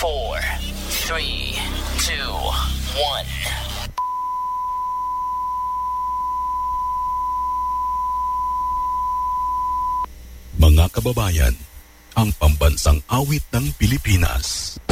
4, 3, 2, 1. Mga kababayan, ang pambansang awit ng Pilipinas.